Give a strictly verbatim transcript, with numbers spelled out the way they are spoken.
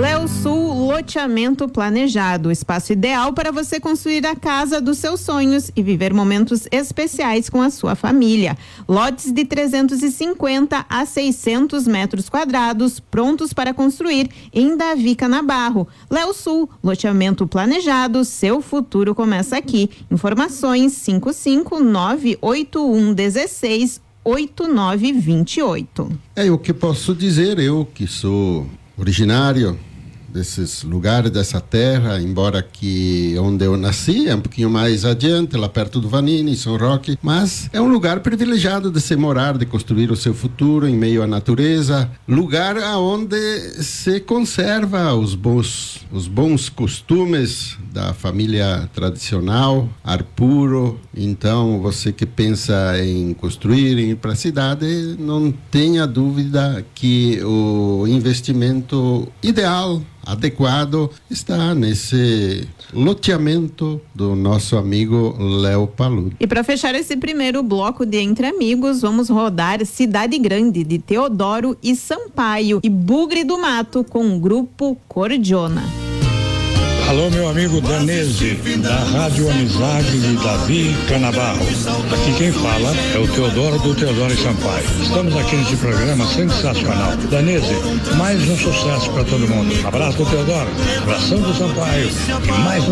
Leo Sul Loteamento Planejado, espaço ideal para você construir a casa dos seus sonhos e viver momentos especiais com a sua família. Lotes de trezentos e cinquenta a seiscentos metros quadrados, prontos para construir em Davi Canabarro. Leo Sul Loteamento Planejado, seu futuro começa aqui. Informações cinco cinco nove oito um um seis oito nove dois oito. É o que posso dizer, eu que sou originário desses lugares, dessa terra, embora que onde eu nasci é um pouquinho mais adiante, lá perto do Vanini, São Roque, mas é um lugar privilegiado de se morar, de construir o seu futuro em meio à natureza, lugar aonde se conserva os bons, os bons costumes da família tradicional, ar puro. Então, você que pensa em construir, em ir para a cidade, não tenha dúvida que o investimento ideal, adequado, está nesse loteamento do nosso amigo Léo Paludo. E para fechar esse primeiro bloco de Entre Amigos, vamos rodar Cidade Grande de Teodoro e Sampaio e Bugre do Mato com o grupo Cordiona. Alô, meu amigo Danese, da Rádio Amizade de Davi Canabarro. Aqui quem fala é o Teodoro do Teodoro e Sampaio. Estamos aqui nesse programa sensacional. Danese, mais um sucesso para todo mundo. Abraço do Teodoro, abração do Sampaio e mais um